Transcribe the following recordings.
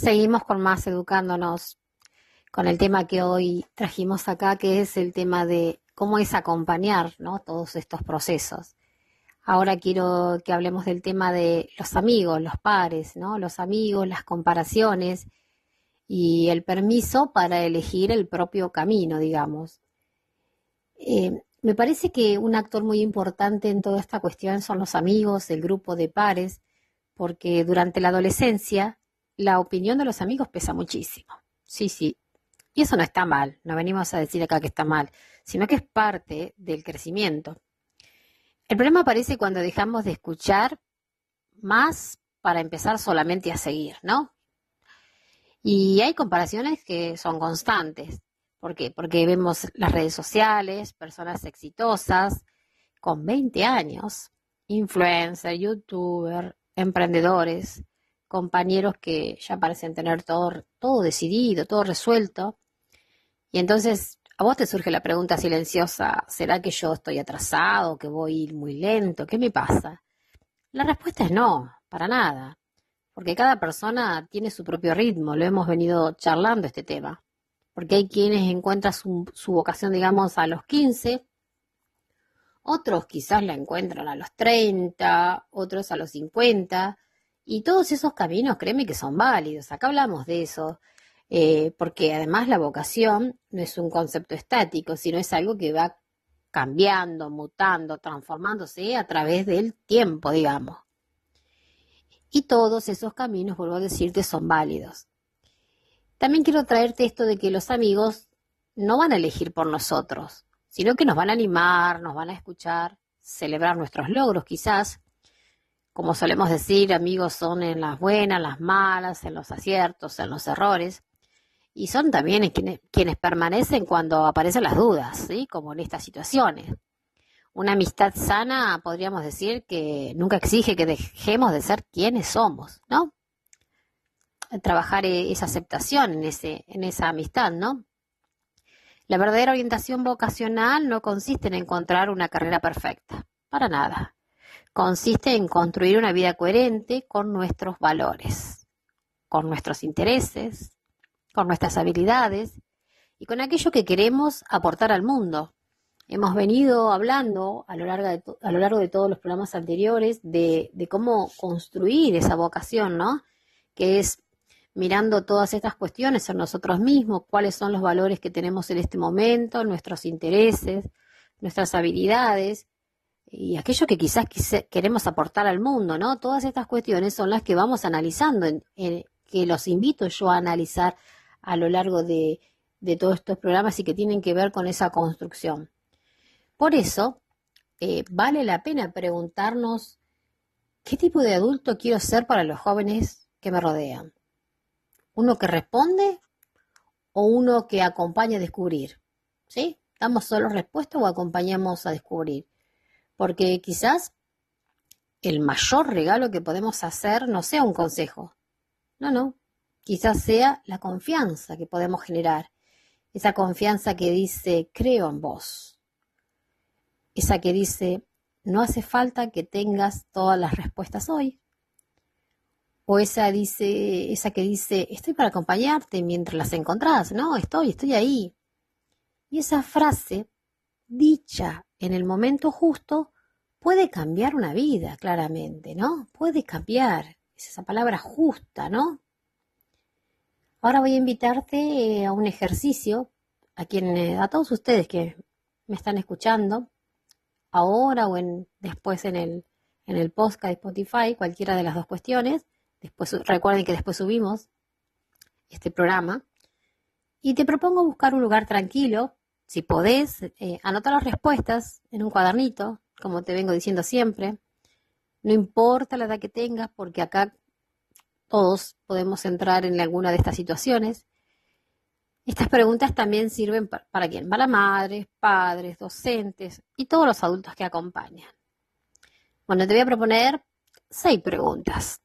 Seguimos con más educándonos con el tema que hoy trajimos acá, que es el tema de cómo es acompañar, ¿no?, todos estos procesos. Ahora quiero que hablemos del tema de los amigos, los pares, ¿no? Los amigos, las comparaciones y el permiso para elegir el propio camino, digamos. Me parece que un actor muy importante en toda esta cuestión son los amigos, el grupo de pares, porque durante la adolescencia la opinión de los amigos pesa muchísimo. Sí, sí. Y eso no está mal, no venimos a decir acá que está mal, sino que es parte del crecimiento. El problema aparece cuando dejamos de escuchar más para empezar solamente a seguir, ¿no? Y hay comparaciones que son constantes. ¿Por qué? Porque vemos las redes sociales, personas exitosas con 20 años, influencers, youtubers, emprendedores, compañeros que ya parecen tener todo decidido, todo resuelto. Y entonces a vos te surge la pregunta silenciosa, ¿será que yo estoy atrasado, que voy a ir muy lento? ¿Qué me pasa? La respuesta es no, para nada, porque cada persona tiene su propio ritmo, lo hemos venido charlando este tema, porque hay quienes encuentran su vocación, digamos, a los 15, otros quizás la encuentran a los 30, otros a los 50, y todos esos caminos, créeme que son válidos, acá hablamos de eso, porque además la vocación no es un concepto estático, sino es algo que va cambiando, mutando, transformándose a través del tiempo, digamos. Y todos esos caminos, vuelvo a decirte, son válidos. También quiero traerte esto de que los amigos no van a elegir por nosotros, sino que nos van a animar, nos van a escuchar, celebrar nuestros logros quizás. Como solemos decir, amigos son en las buenas, las malas, en los aciertos, en los errores. Y son también quienes permanecen cuando aparecen las dudas, ¿sí?, como en estas situaciones. Una amistad sana, podríamos decir, que nunca exige que dejemos de ser quienes somos, ¿no? Trabajar esa aceptación en esa amistad, ¿no? La verdadera orientación vocacional no consiste en encontrar una carrera perfecta, para nada. Consiste en construir una vida coherente con nuestros valores, con nuestros intereses, con nuestras habilidades y con aquello que queremos aportar al mundo. Hemos venido hablando a lo largo de todos los programas anteriores de cómo construir esa vocación, ¿no? Que es mirando todas estas cuestiones en nosotros mismos, cuáles son los valores que tenemos en este momento, nuestros intereses, nuestras habilidades y aquello que quizás queremos aportar al mundo, ¿no? Todas estas cuestiones son las que vamos analizando, que los invito yo a analizar a lo largo de todos estos programas y que tienen que ver con esa construcción. Por eso, vale la pena preguntarnos qué tipo de adulto quiero ser para los jóvenes que me rodean. ¿Uno que responde o uno que acompaña a descubrir? ¿Sí? ¿Damos solo respuesta o acompañamos a descubrir? Porque quizás el mayor regalo que podemos hacer no sea un consejo. No. Quizás sea la confianza que podemos generar. Esa confianza que dice, creo en vos. Esa que dice, no hace falta que tengas todas las respuestas hoy. O esa que dice, estoy para acompañarte mientras las encontrás. No, estoy ahí. Y esa frase, dicha en el momento justo, puede cambiar una vida, claramente, ¿no? Puede cambiar. Es esa palabra justa, Ahora voy a invitarte a un ejercicio, a todos ustedes que me están escuchando, ahora o después en el podcast de Spotify, cualquiera de las dos cuestiones. Recuerden que después subimos este programa. Y te propongo buscar un lugar tranquilo, si podés, anotar las respuestas en un cuadernito, como te vengo diciendo siempre. No importa la edad que tengas, porque acá todos podemos entrar en alguna de estas situaciones. Estas preguntas también sirven ¿para quién? Para madres, padres, docentes y todos los adultos que acompañan. Bueno, te voy a proponer 6 preguntas.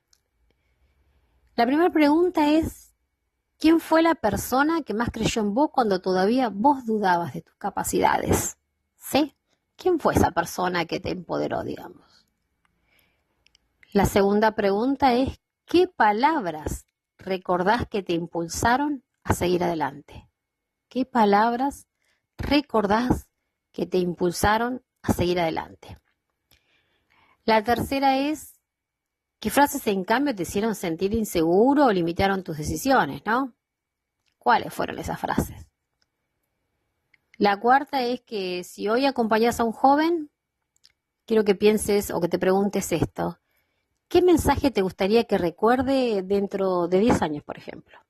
La primera pregunta es, ¿quién fue la persona que más creyó en vos cuando todavía vos dudabas de tus capacidades? ¿Sí? ¿Quién fue esa persona que te empoderó, digamos? La segunda pregunta es, ¿qué palabras recordás que te impulsaron a seguir adelante? ¿Qué palabras recordás que te impulsaron a seguir adelante? La tercera es, ¿qué frases en cambio te hicieron sentir inseguro o limitaron tus decisiones, ¿no? ¿Cuáles fueron esas frases? La cuarta es que si hoy acompañas a un joven, quiero que pienses o que te preguntes esto. ¿Qué mensaje te gustaría que recuerde dentro de 10 años, por ejemplo?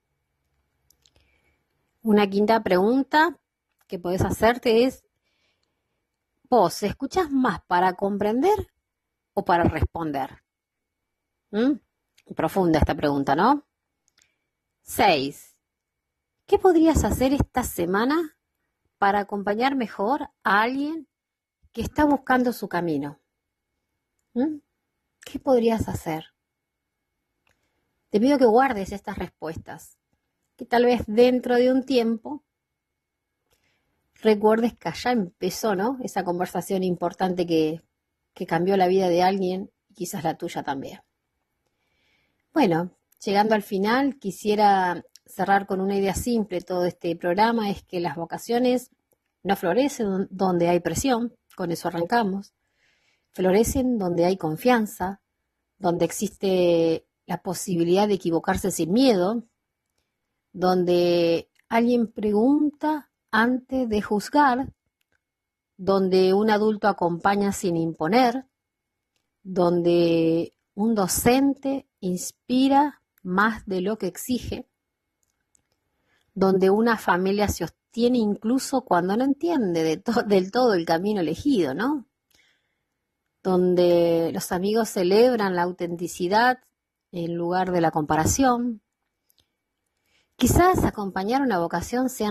Una quinta pregunta que podés hacerte es, ¿vos escuchás más para comprender o para responder? Profunda esta pregunta, ¿no? 6. ¿Qué podrías hacer esta semana para acompañar mejor a alguien que está buscando su camino? ¿Qué podrías hacer? Te pido que guardes estas respuestas, que tal vez dentro de un tiempo recuerdes que allá empezó, ¿no? Esa conversación importante que cambió la vida de alguien y quizás la tuya también. Bueno, llegando al final, quisiera cerrar con una idea simple. Todo este programa es que las vocaciones no florecen donde hay presión, con eso arrancamos. Florecen donde hay confianza, donde existe la posibilidad de equivocarse sin miedo, donde alguien pregunta antes de juzgar, donde un adulto acompaña sin imponer, donde un docente inspira más de lo que exige, donde una familia se sostiene incluso cuando no entiende del todo el camino elegido, ¿no? Donde los amigos celebran la autenticidad en lugar de la comparación. Quizás acompañar una vocación sea